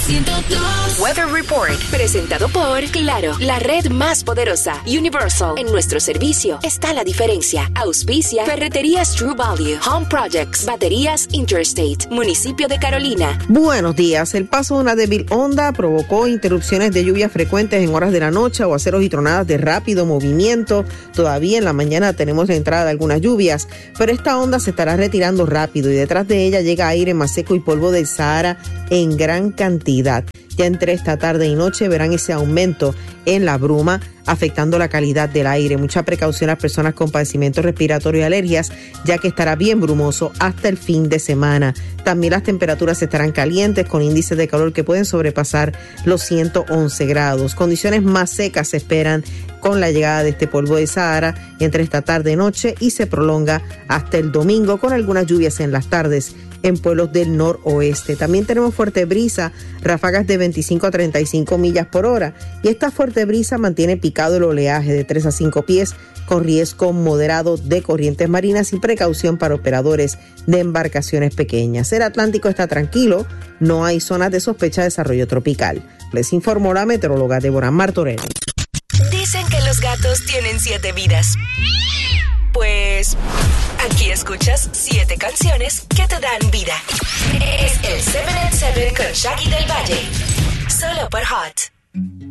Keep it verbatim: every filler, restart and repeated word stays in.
ciento dos. Weather Report, presentado por Claro, la red más poderosa. Universal, en nuestro servicio está la diferencia. Auspicia Ferreterías True Value, Home Projects, Baterías Interstate, Municipio de Carolina. Buenos días. El paso de una débil onda provocó interrupciones de lluvia frecuentes en horas de la noche, aguaceros y tronadas de rápido movimiento. Todavía en la mañana tenemos la entrada de algunas lluvias, pero esta onda se estará retirando rápido y detrás de ella llega aire más seco y polvo del Sahara en gran cantidad. Ya entre esta tarde y noche verán ese aumento en la bruma, afectando la calidad del aire. Mucha precaución a las personas con padecimientos respiratorios y alergias, ya que estará bien brumoso hasta el fin de semana. También las temperaturas estarán calientes, con índices de calor que pueden sobrepasar los ciento once grados. Condiciones más secas se esperan con la llegada de este polvo de Sahara entre esta tarde y noche y se prolonga hasta el domingo, con algunas lluvias en las tardes en pueblos del noroeste. También tenemos fuerte brisa, ráfagas de veinticinco a treinta y cinco millas por hora, y esta fuerte brisa mantiene picado el oleaje de tres a cinco pies, con riesgo moderado de corrientes marinas y precaución para operadores de embarcaciones pequeñas. El Atlántico está tranquilo, no hay zonas de sospecha de desarrollo tropical. Les informó la meteoróloga Deborah Martorell. Dicen que los gatos tienen siete vidas. Pues aquí escuchas siete canciones que te dan vida. Es el siete at siete con Shaggy del Valle. Solo por Hot.